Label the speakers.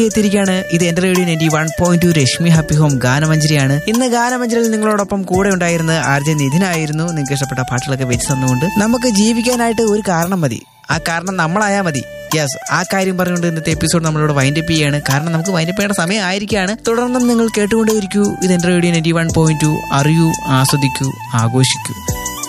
Speaker 1: എത്തിയിരിക്കുകയാണ്. ഇത് എന്റെ റേഡിയോ 91.2 രശ്മി ഹാപ്പി ഹോം ഗാനമഞ്ജരിയാണ്. ഇന്ന് ഗാനമഞ്ജരിയിൽ നിങ്ങളോടൊപ്പം കൂടെ ഉണ്ടായിരുന്ന ആർജെ നിധിനായിരുന്നു. നിങ്ങൾക്ക് ഇഷ്ടപ്പെട്ട പാട്ടുകളൊക്കെ വെച്ച് തന്നുകൊണ്ട് നമുക്ക് ജീവിക്കാനായിട്ട് ഒരു കാരണം മതി, ആ കാരണം നമ്മളായാൽ മതി. യെസ്, ആ കാര്യം പറഞ്ഞുകൊണ്ട് ഇന്നത്തെ എപ്പിസോഡ് നമ്മളിവിടെ വൈൻഡപ്പ് ചെയ്യാണ്. കാരണം നമുക്ക് വൈൻഡപ്പ് ചെയ്യേണ്ട സമയം ആയിരിക്കുകയാണ്. തുടർന്നും നിങ്ങൾ കേട്ടുകൊണ്ടേയിരിക്കൂ. ഇത് എന്റെ റേഡിയോ 91.2. അറിയൂ, ആസ്വദിക്കൂ, ആഘോഷിക്കൂ.